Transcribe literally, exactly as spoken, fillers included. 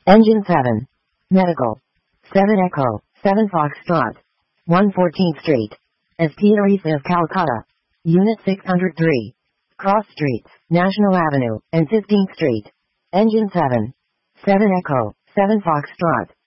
Engine seven. Medical. seven Echo, seven Foxtrot. one fourteenth Street. S P Arisa of Calcutta. Unit six hundred three. Cross Streets, National Avenue, and fifteenth Street. Engine seven. seven Echo, seven Foxtrot.